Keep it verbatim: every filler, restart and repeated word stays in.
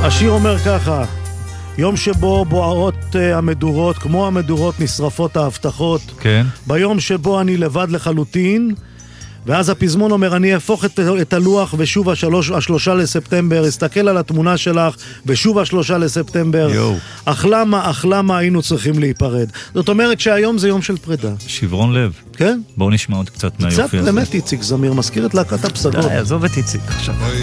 השיר אומר ככה: יום שבו בוערות המדורות, כמו המדורות נשרפות ההבטחות. כן. ביום שבו אני לבד לחלוטין. ואז הפזמון אומר, אני אהפוך את, את הלוח ושוב השלוש, השלושה לספטמבר, אסתכל על התמונה שלך ושוב השלושה לספטמבר. יו. אך למה, אך למה היינו צריכים להיפרד? זאת אומרת שהיום זה יום של פרידה. שברון לב. כן? בואו נשמע עוד קצת מהיופי הזה. קצת באמת איציק זמיר, מזכיר את להקת הפסגות. די, עזוב את איציק עכשיו.